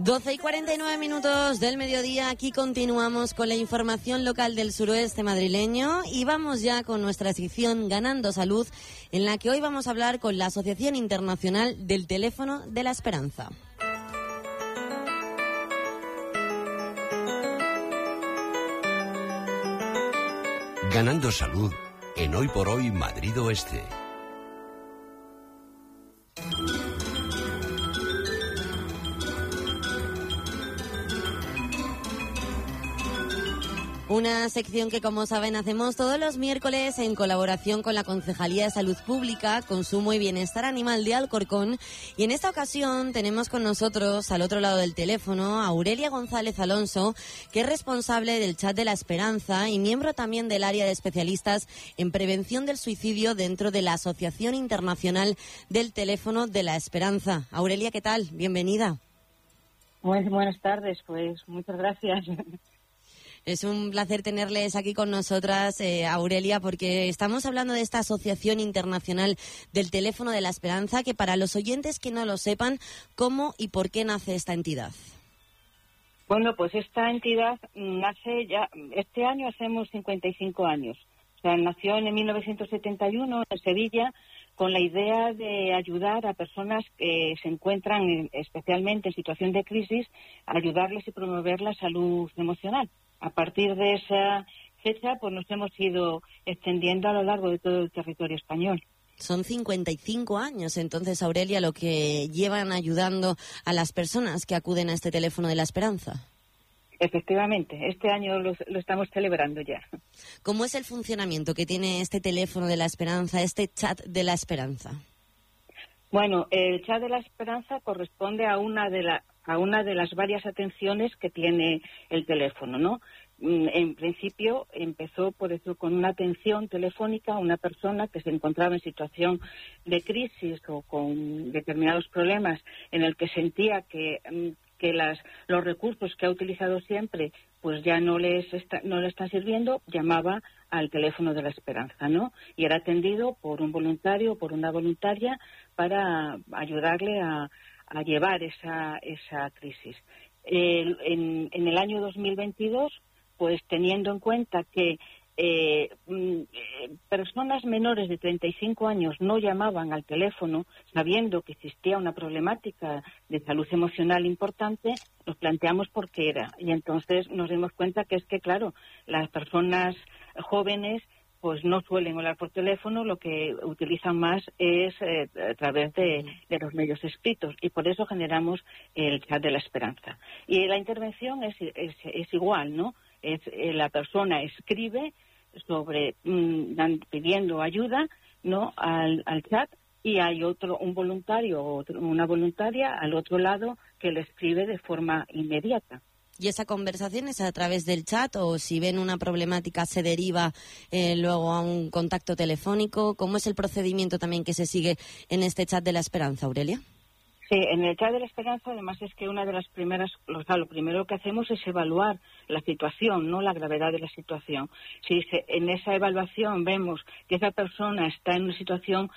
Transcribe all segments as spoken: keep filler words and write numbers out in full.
doce y cuarenta y nueve minutos del mediodía, aquí continuamos con la información local del suroeste madrileño y vamos ya con nuestra sección Ganando Salud, en la que hoy vamos a hablar con la Asociación Internacional del Teléfono de la Esperanza. Ganando Salud en Hoy por Hoy Madrid Oeste. Una sección que, como saben, hacemos todos los miércoles en colaboración con la Concejalía de Salud Pública, Consumo y Bienestar Animal de Alcorcón. Y en esta ocasión tenemos con nosotros, al otro lado del teléfono, a Aurelia González Alonso, que es responsable del Chat de la Esperanza y miembro también del área de especialistas en prevención del suicidio dentro de la Asociación Internacional del Teléfono de la Esperanza. Aurelia, ¿qué tal? Bienvenida. Muy buenas tardes, pues muchas gracias. Es un placer tenerles aquí con nosotras, eh, Aurelia, porque estamos hablando de esta Asociación Internacional del Teléfono de la Esperanza, que para los oyentes que no lo sepan, ¿cómo y por qué nace esta entidad? Bueno, pues esta entidad nace ya, este año hacemos cincuenta y cinco años. O sea, nació en mil novecientos setenta y uno en Sevilla con la idea de ayudar a personas que se encuentran en, especialmente en situación de crisis, ayudarles y promover la salud emocional. A partir de esa fecha, pues nos hemos ido extendiendo a lo largo de todo el territorio español. Son cincuenta y cinco años, entonces, Aurelia, lo que llevan ayudando a las personas que acuden a este teléfono de la Esperanza. Efectivamente, este año lo, lo estamos celebrando ya. ¿Cómo es el funcionamiento que tiene este teléfono de la Esperanza, este chat de la Esperanza? Bueno, el chat de la Esperanza corresponde a una de la, a una de las varias atenciones que tiene el teléfono, ¿no? En principio empezó por eso con una atención telefónica a una persona que se encontraba en situación de crisis o con determinados problemas en el que sentía que que las los recursos que ha utilizado siempre pues ya no les está, no le están sirviendo, llamaba al teléfono de la Esperanza, ¿no? Y era atendido por un voluntario o por una voluntaria para ayudarle a, a llevar esa esa crisis. Eh, en, en el año dos mil veintidós, pues teniendo en cuenta que Eh, eh, personas menores de treinta y cinco años no llamaban al teléfono sabiendo que existía una problemática de salud emocional importante, nos planteamos por qué era. Y entonces nos dimos cuenta que es que, claro, las personas jóvenes pues no suelen hablar por teléfono, lo que utilizan más es eh, a través de, de los medios escritos, y por eso generamos el chat de la Esperanza. Y la intervención es, es, es igual, ¿no? Es, eh, la persona escribe sobre mmm, dan, pidiendo ayuda, ¿no?, al, al chat, y hay otro un voluntario o una voluntaria al otro lado que le escribe de forma inmediata. ¿Y esa conversación es a través del chat o si ven una problemática se deriva eh, luego a un contacto telefónico? ¿Cómo es el procedimiento también que se sigue en este chat de la Esperanza, Aurelia? Sí, en el chat de la Esperanza, además, es que una de las primeras, o sea, lo primero que hacemos es evaluar la situación, no la gravedad de la situación. Si se, en esa evaluación vemos que esa persona está en una situación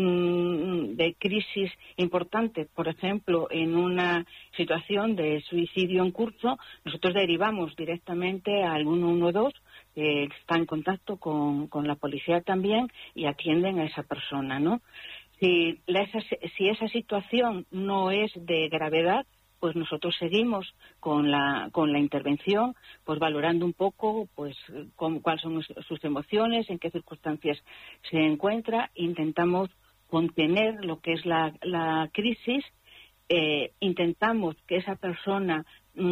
mmm, de crisis importante, por ejemplo, en una situación de suicidio en curso, nosotros derivamos directamente al uno uno dos, que está en contacto con, con la policía también, y atienden a esa persona, ¿no? Si, la, esa, si esa situación no es de gravedad, pues nosotros seguimos con la con la intervención, pues valorando un poco pues con, cuáles son sus emociones, en qué circunstancias se encuentra, intentamos contener lo que es la, la crisis, eh, intentamos que esa persona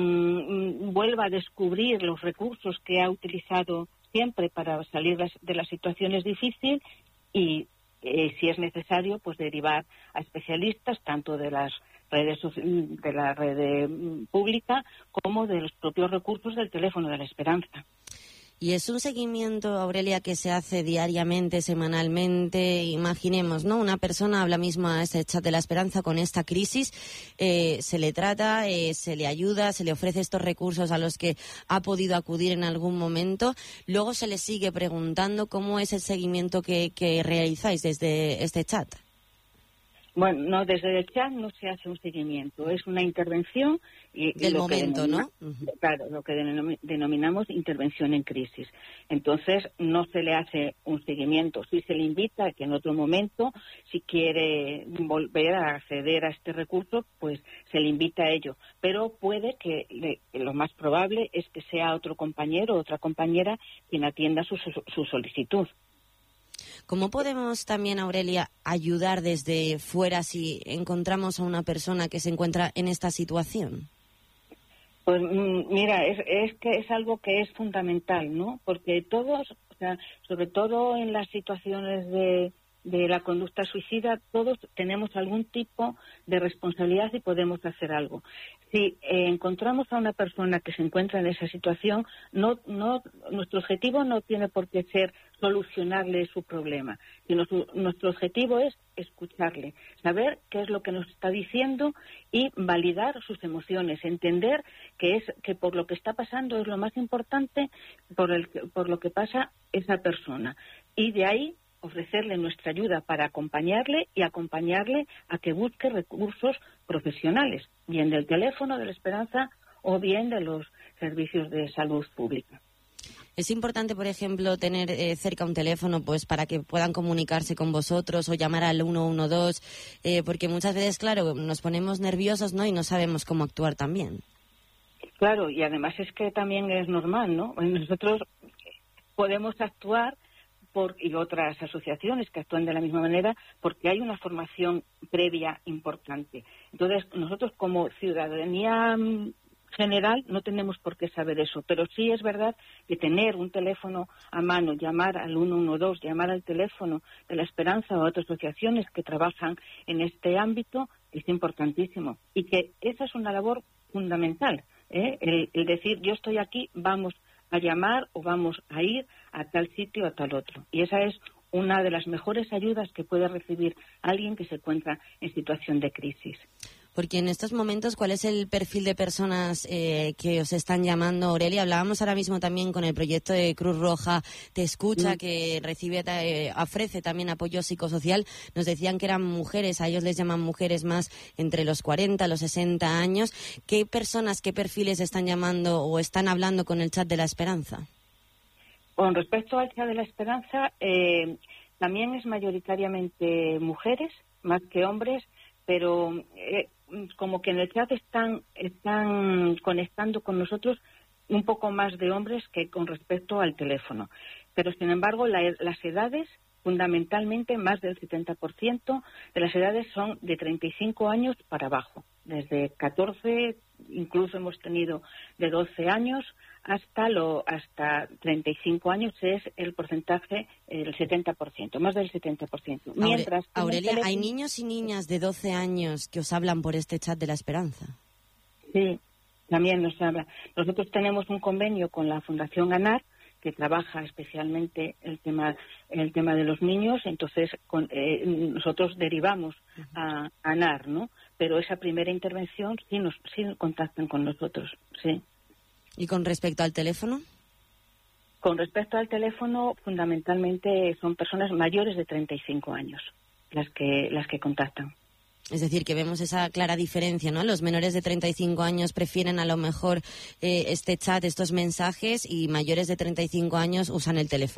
mmm, vuelva a descubrir los recursos que ha utilizado siempre para salir de las situaciones difíciles y Eh, si es necesario, pues derivar a especialistas tanto de las redes de la red pública como de los propios recursos del teléfono de la Esperanza. Y es un seguimiento, Aurelia, que se hace diariamente, semanalmente. Imaginemos, ¿no? Una persona habla mismo a ese chat de la Esperanza con esta crisis, eh, se le trata, eh, se le ayuda, se le ofrece estos recursos a los que ha podido acudir en algún momento. Luego se le sigue preguntando cómo es el seguimiento que, que realizáis desde este chat. Bueno, no, desde el chat no se hace un seguimiento, es una intervención y, del y lo momento, que ¿no? Claro, lo que denominamos intervención en crisis. Entonces, no se le hace un seguimiento, sí se le invita a que en otro momento, si quiere volver a acceder a este recurso, pues se le invita a ello. Pero puede que, le, lo más probable es que sea otro compañero o otra compañera quien atienda su, su, su solicitud. ¿Cómo podemos también, Aurelia, ayudar desde fuera si encontramos a una persona que se encuentra en esta situación? Pues mira, es, es que es algo que es fundamental, ¿no? Porque todos, o sea, sobre todo en las situaciones de, de la conducta suicida, todos tenemos algún tipo de responsabilidad y podemos hacer algo. Si eh, encontramos a una persona que se encuentra en esa situación, no, no, nuestro objetivo no tiene por qué ser solucionarle su problema, sino su, nuestro objetivo es escucharle, saber qué es lo que nos está diciendo y validar sus emociones, entender que es que por lo que está pasando es lo más importante por el por lo que pasa esa persona, y de ahí ofrecerle nuestra ayuda para acompañarle y acompañarle a que busque recursos profesionales, bien del teléfono de la Esperanza o bien de los servicios de salud pública. Es importante, por ejemplo, tener eh, cerca un teléfono pues para que puedan comunicarse con vosotros o llamar al uno uno dos, eh, porque muchas veces, claro, nos ponemos nerviosos, ¿no? Y no sabemos cómo actuar también. Claro, y además es que también es normal, ¿no? Nosotros podemos actuar por, y otras asociaciones que actúan de la misma manera, porque hay una formación previa importante. Entonces, nosotros como ciudadanía general no tenemos por qué saber eso, pero sí es verdad que tener un teléfono a mano, llamar al uno uno dos, llamar al teléfono de la Esperanza o a otras asociaciones que trabajan en este ámbito es importantísimo, y que esa es una labor fundamental, ¿eh? el, el decir yo estoy aquí, vamos a llamar o vamos a ir a tal sitio o a tal otro, y esa es una de las mejores ayudas que puede recibir alguien que se encuentra en situación de crisis. Porque en estos momentos, ¿cuál es el perfil de personas eh, que os están llamando, Aurelia? Hablábamos ahora mismo también con el proyecto de Cruz Roja Te Escucha, mm. que recibe eh, ofrece también apoyo psicosocial. Nos decían que eran mujeres, a ellos les llaman mujeres más entre los cuarenta, los sesenta años. ¿Qué personas, qué perfiles están llamando o están hablando con el chat de la Esperanza? Con respecto al chat de la Esperanza, eh, también es mayoritariamente mujeres, más que hombres, pero eh, como que en el chat están, están conectando con nosotros un poco más de hombres que con respecto al teléfono. Pero, sin embargo, la, las edades, fundamentalmente, más del setenta por ciento de las edades son de treinta y cinco años para abajo. Desde catorce, incluso hemos tenido de doce años, hasta lo hasta treinta y cinco años es el porcentaje, el setenta por ciento, más del setenta por ciento. Mientras Aurelia, teléfono... ¿hay niños y niñas de doce años que os hablan por este chat de la Esperanza? Sí, también nos habla. Nosotros tenemos un convenio con la Fundación ANAR, que trabaja especialmente el tema el tema de los niños, entonces con, eh, nosotros derivamos a, a ANAR, ¿no? Pero esa primera intervención sí nos sí contactan con nosotros, sí. ¿Y con respecto al teléfono? Con respecto al teléfono, fundamentalmente son personas mayores de treinta y cinco años las que las que contactan. Es decir, que vemos esa clara diferencia, ¿no? Los menores de treinta y cinco años prefieren a lo mejor eh, este chat, estos mensajes, y mayores de treinta y cinco años usan el teléfono.